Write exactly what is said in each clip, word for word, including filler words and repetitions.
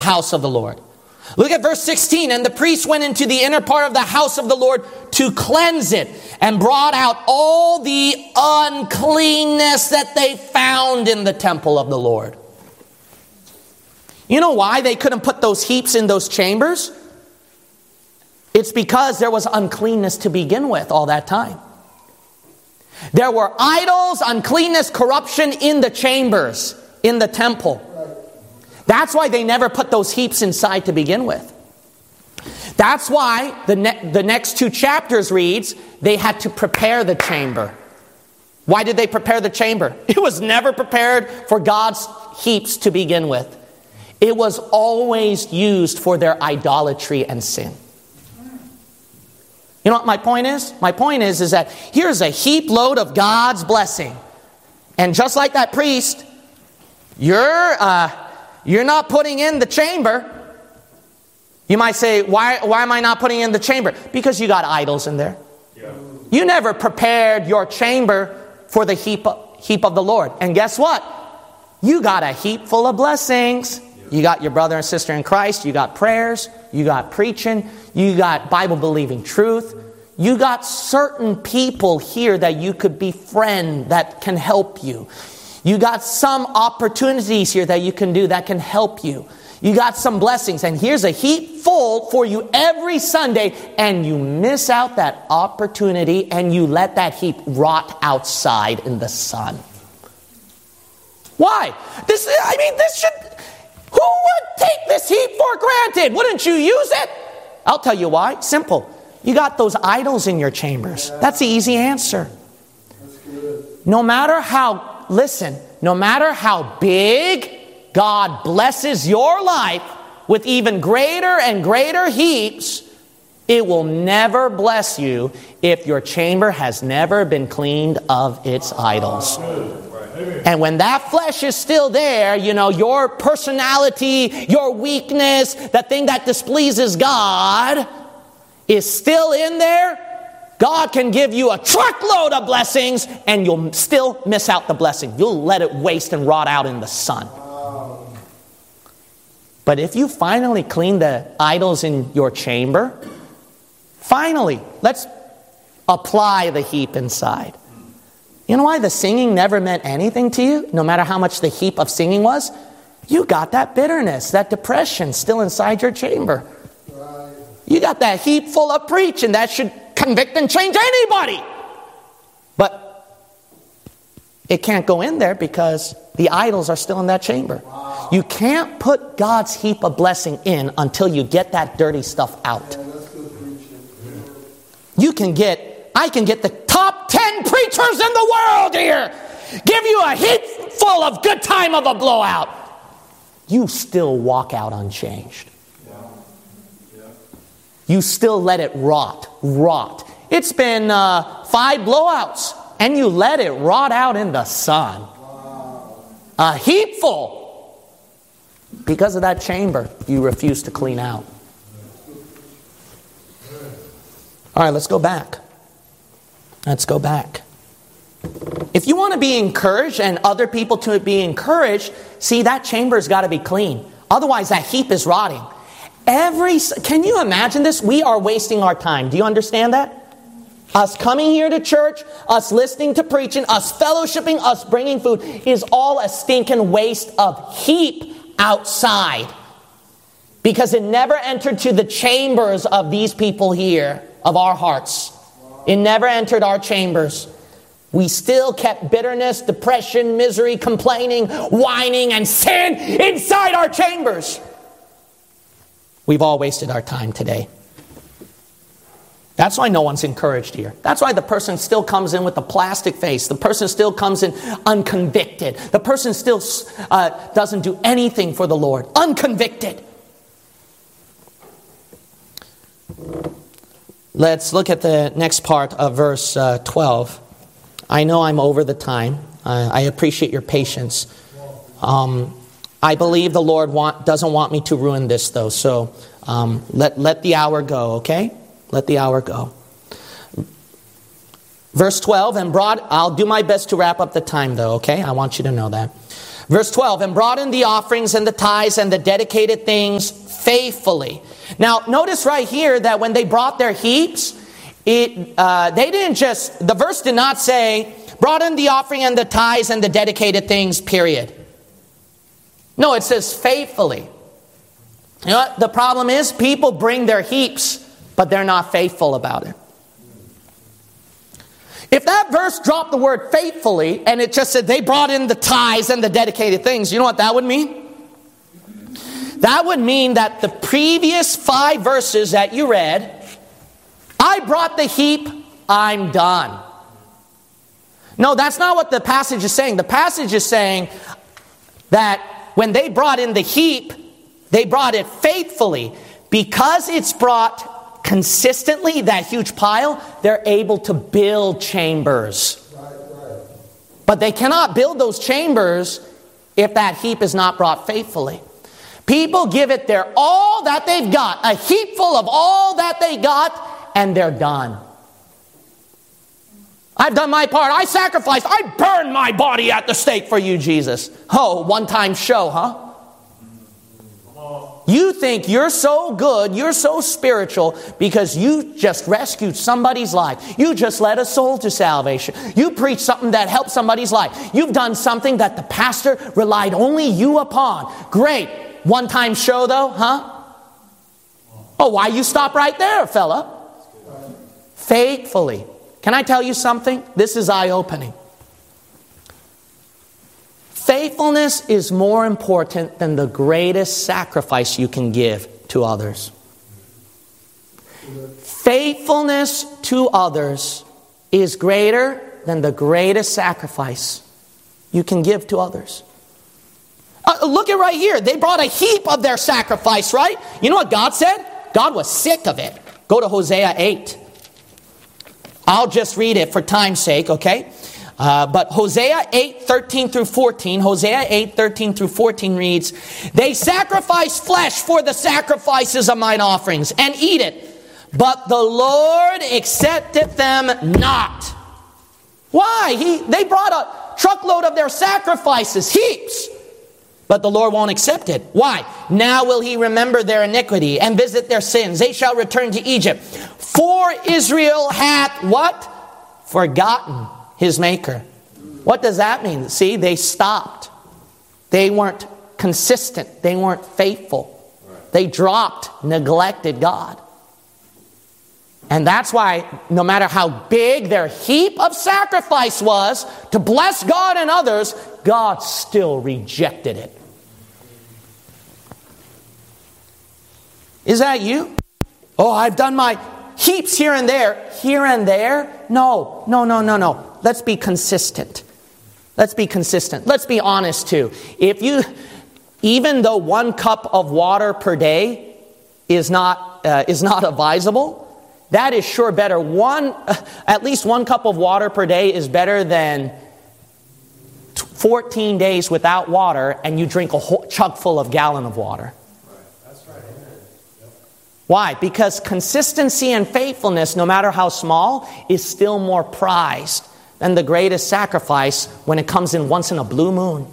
house of the Lord. Look at verse sixteen. And the priest went into the inner part of the house of the Lord to cleanse it, and brought out all the uncleanness that they found in the temple of the Lord. You know why they couldn't put those heaps in those chambers? It's because there was uncleanness to begin with all that time. There were idols, uncleanness, corruption in the chambers, in the temple. That's why they never put those heaps inside to begin with. That's why the, ne- the next two chapters reads, they had to prepare the chamber. Why did they prepare the chamber? It was never prepared for God's heaps to begin with. It was always used for their idolatry and sin. You know what my point is? My point is, is that here's a heap load of God's blessing. And just like that priest, you're uh, you're not putting in the chamber. You might say, why, why am I not putting in the chamber? Because you got idols in there. Yeah. You never prepared your chamber for the heap of, heap of the Lord. And guess what? You got a heap full of blessings. Yeah. You got your brother and sister in Christ. You got prayers. You got preaching. You got Bible-believing truth. You got certain people here that you could befriend that can help you. You got some opportunities here that you can do that can help you. You got some blessings, and here's a heap full for you every Sunday, and you miss out that opportunity, and you let that heap rot outside in the sun. Why? This, I mean, this should... Who would take this heap for granted? Wouldn't you use it? I'll tell you why. Simple. You got those idols in your chambers. That's the easy answer. No matter how, listen, no matter how big God blesses your life with even greater and greater heaps, it will never bless you if your chamber has never been cleaned of its idols. And when that flesh is still there, you know, your personality, your weakness, the thing that displeases God is still in there, God can give you a truckload of blessings and you'll still miss out the blessing. You'll let it waste and rot out in the sun. But if you finally clean the idols in your chamber, finally, let's apply the heap inside. You know why the singing never meant anything to you, no matter how much the heap of singing was? You got that bitterness, that depression still inside your chamber. Right. You got that heap full of preaching that should convict and change anybody. But it can't go in there because the idols are still in that chamber. Wow. You can't put God's heap of blessing in until you get that dirty stuff out. Yeah, that's good preaching. You can get, I can get the top ten preachers in the world here. Give you a heap full of good time of a blowout. You still walk out unchanged. Yeah. Yeah. You still let it rot, rot. It's been uh, five blowouts. And you let it rot out in the sun. Wow. A heap full. Because of that chamber you refuse to clean out. All right, let's go back. Let's go back. If you want to be encouraged and other people to be encouraged, see, that chamber's got to be clean. Otherwise, that heap is rotting. Every, can you imagine this? We are wasting our time. Do you understand that? Us coming here to church, us listening to preaching, us fellowshipping, us bringing food is all a stinking waste of heap outside. Because it never entered to the chambers of these people here, of our hearts. It never entered our chambers. We still kept bitterness, depression, misery, complaining, whining, and sin inside our chambers. We've all wasted our time today. That's why no one's encouraged here. That's why the person still comes in with a plastic face. The person still comes in unconvicted. The person still uh, doesn't do anything for the Lord. Unconvicted. Let's look at the next part of verse uh, twelve. I know I'm over the time. Uh, I appreciate your patience. Um, I believe the Lord want, doesn't want me to ruin this, though. So um, let, let the hour go, okay? Let the hour go. Verse twelve, and brought, I'll do my best to wrap up the time, though, okay? I want you to know that. Verse twelve, and brought in the offerings and the tithes and the dedicated things faithfully. Now, notice right here that when they brought their heaps, it uh, they didn't just, the verse did not say, brought in the offering and the tithes and the dedicated things, period. No, it says faithfully. You know what the problem is? People bring their heaps, but they're not faithful about it. If that verse dropped the word faithfully, and it just said they brought in the tithes and the dedicated things, you know what that would mean? That would mean that the previous five verses that you read, I brought the heap, I'm done. No, that's not what the passage is saying. The passage is saying that when they brought in the heap, they brought it faithfully. Because it's brought consistently, that huge pile, they're able to build chambers. Right, right. But they cannot build those chambers if that heap is not brought faithfully. People give it their all that they've got, a heap full of all that they got, and they're done. I've done my part. I sacrificed. I burned my body at the stake for you, Jesus. Oh, one-time show, huh? You think you're so good, you're so spiritual because you just rescued somebody's life. You just led a soul to salvation. You preached something that helped somebody's life. You've done something that the pastor relied only you upon. Great. One-time show though, huh? Oh, why you stop right there, fella? Faithfully. Can I tell you something? This is eye-opening. Faithfulness is more important than the greatest sacrifice you can give to others. Faithfulness to others is greater than the greatest sacrifice you can give to others. Uh, look at right here. They brought a heap of their sacrifice, right? You know what God said? God was sick of it. Go to Hosea eight. I'll just read it for time's sake, okay? Uh, but Hosea eight, thirteen through fourteen, Hosea eight, thirteen through fourteen reads, they sacrifice flesh for the sacrifices of mine offerings and eat it, but the Lord accepteth them not. Why? He, they brought a truckload of their sacrifices, heaps, but the Lord won't accept it. Why? Now will he remember their iniquity and visit their sins. They shall return to Egypt. For Israel hath what? Forgotten his maker. What does that mean? See, they stopped. They weren't consistent. They weren't faithful. They dropped, neglected God. And that's why no matter how big their heap of sacrifice was to bless God and others, God still rejected it. Is that you? Oh, I've done my heaps here and there. Here and there? No, no, no, no, no. Let's be consistent. Let's be consistent. Let's be honest too. If you, even though one cup of water per day is not uh, is not advisable, that is sure better. One, uh, at least one cup of water per day is better than fourteen days without water, and you drink a whole chug full of gallon of water. Why? Because consistency and faithfulness, no matter how small, is still more prized than the greatest sacrifice when it comes in once in a blue moon.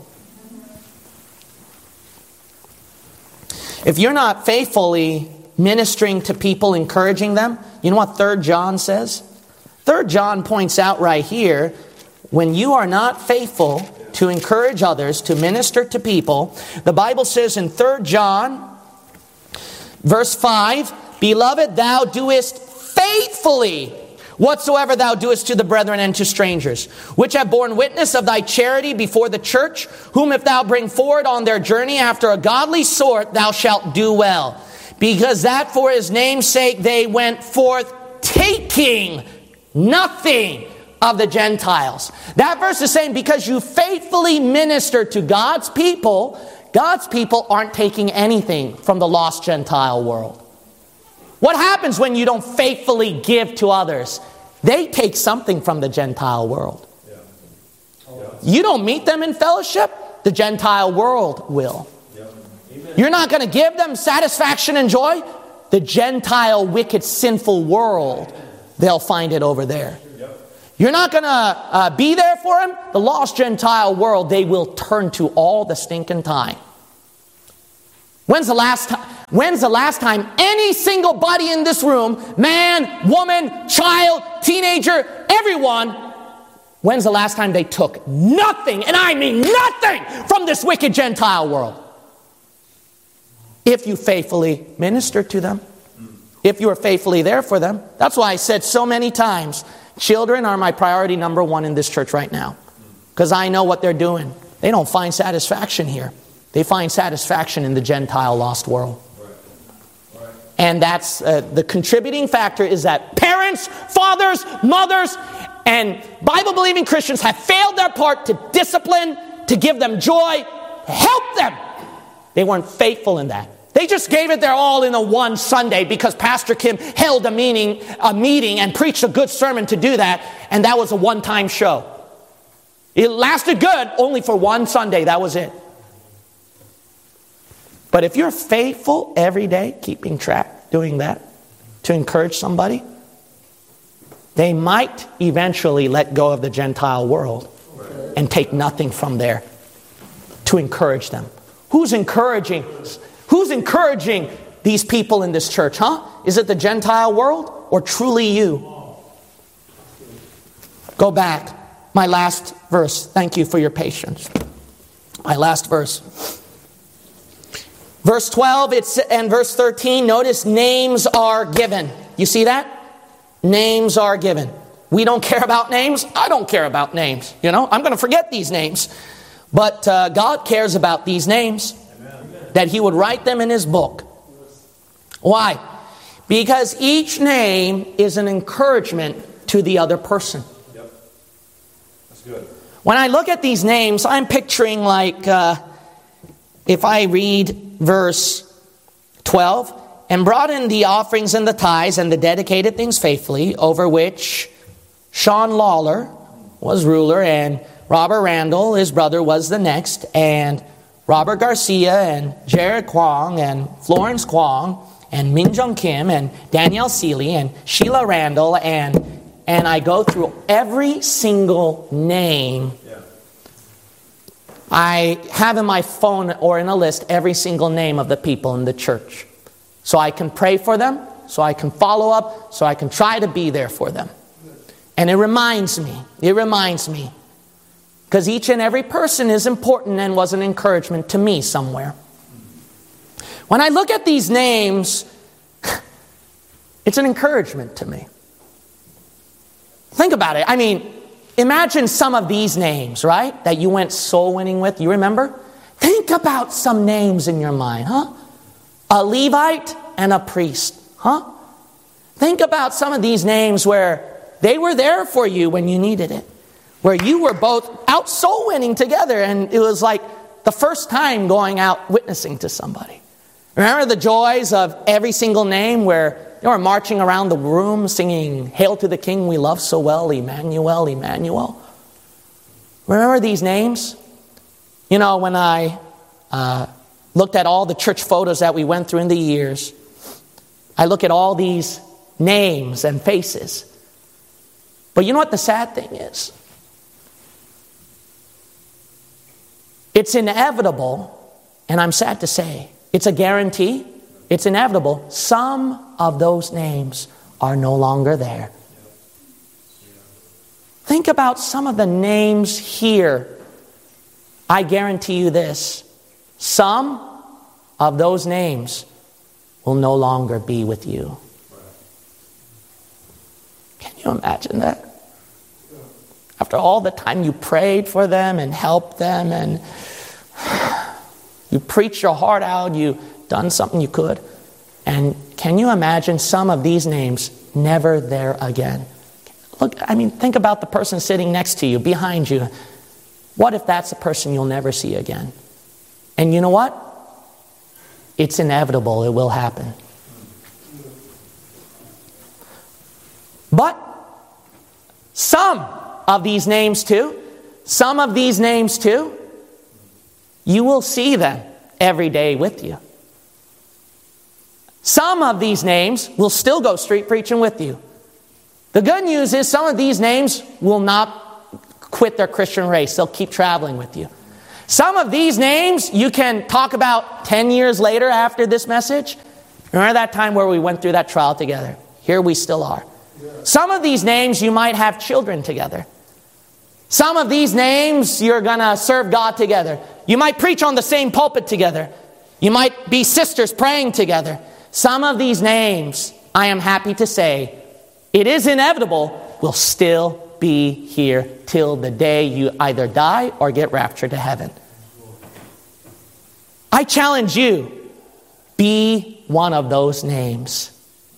If you're not faithfully ministering to people, encouraging them, you know what Third John says? Third John points out right here, when you are not faithful to encourage others, to minister to people, the Bible says in Third John, verse five, beloved, thou doest faithfully whatsoever thou doest to the brethren and to strangers, which have borne witness of thy charity before the church, whom if thou bring forward on their journey after a godly sort, thou shalt do well. Because that for his name's sake they went forth taking nothing of the Gentiles. That verse is saying because you faithfully minister to God's people, God's people aren't taking anything from the lost Gentile world. What happens when you don't faithfully give to others? They take something from the Gentile world. Yeah. Oh, yeah. You don't meet them in fellowship, the Gentile world will. Yeah. You're not going to give them satisfaction and joy. The Gentile, wicked, sinful world, they'll find it over there. Yeah. You're not going to uh, be there for him? The lost Gentile world, they will turn to all the stinking time. When's the last time? When's the last time any single body in this room, man, woman, child, teenager, everyone, when's the last time they took nothing, and I mean nothing, from this wicked Gentile world? If you faithfully minister to them, if you are faithfully there for them. That's why I said so many times, children are my priority number one in this church right now. Because I know what they're doing. They don't find satisfaction here. They find satisfaction in the Gentile lost world. Right. Right. And that's uh, the contributing factor is that parents, fathers, mothers, and Bible-believing Christians have failed their part to discipline, to give them joy, to help them. They weren't faithful in that. They just gave it their all in a one Sunday because Pastor Kim held a meeting, a meeting and preached a good sermon to do that, and that was a one-time show. It lasted good only for one Sunday. That was it. But if you're faithful every day, keeping track, doing that, to encourage somebody, they might eventually let go of the Gentile world and take nothing from there to encourage them. Who's encouraging? Who's encouraging these people in this church, huh? Is it the Gentile world or truly you? Go back. My last verse. Thank you for your patience. My last verse. Verse twelve it's, and verse thirteen, notice names are given. You see that? Names are given. We don't care about names. I don't care about names. You know, I'm going to forget these names. But uh, God cares about these names. Amen. That He would write them in His book. Why? Because each name is an encouragement to the other person. Yep. That's good. When I look at these names, I'm picturing like, uh, if I read verse twelve, and brought in the offerings and the tithes and the dedicated things faithfully, over which Sean Lawler was ruler, and Robert Randall, his brother, was the next, and Robert Garcia, and Jared Kwong, and Florence Kwong, and Min Jung Kim, and Danielle Seeley, and Sheila Randall, and and I go through every single name. Yeah. I have in my phone or in a list every single name of the people in the church. So I can pray for them, so I can follow up, so I can try to be there for them. And it reminds me, it reminds me, because each and every person is important and was an encouragement to me somewhere. When I look at these names, it's an encouragement to me. Think about it. I mean, imagine some of these names, right, that you went soul winning with. You remember? Think about some names in your mind, huh? A Levite and a priest, huh? Think about some of these names where they were there for you when you needed it. Where you were both out soul winning together, and it was like the first time going out witnessing to somebody. Remember the joys of every single name where they were marching around the room singing, "Hail to the King we love so well, Emmanuel, Emmanuel." Remember these names? You know, when I uh, looked at all the church photos that we went through in the years, I look at all these names and faces. But you know what the sad thing is? It's inevitable, and I'm sad to say, it's a guarantee, it's inevitable. Some of those names are no longer there. Think about some of the names here. I guarantee you this. Some of those names will no longer be with you. Can you imagine that? After all the time you prayed for them and helped them and you preached your heart out, you done something you could. And can you imagine some of these names never there again? Look, I mean, think about the person sitting next to you, behind you. What if that's a person you'll never see again? And you know what? It's inevitable. It will happen. But some of these names too, some of these names too, you will see them every day with you. Some of these names will still go street preaching with you. The good news is some of these names will not quit their Christian race. They'll keep traveling with you. Some of these names you can talk about ten years later after this message. Remember that time where we went through that trial together? Here we still are. Some of these names you might have children together. Some of these names you're going to serve God together. You might preach on the same pulpit together. You might be sisters praying together. Some of these names, I am happy to say, it is inevitable, will still be here till the day you either die or get raptured to heaven. I challenge you, be one of those names.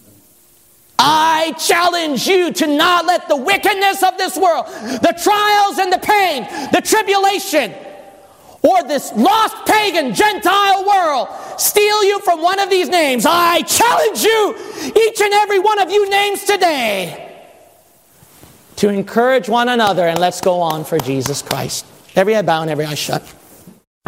I challenge you to not let the wickedness of this world, the trials and the pain, the tribulation, or this lost pagan Gentile world steal you from one of these names. I challenge you, each and every one of you names today, to encourage one another, and let's go on for Jesus Christ. Every head bowed and every eye shut.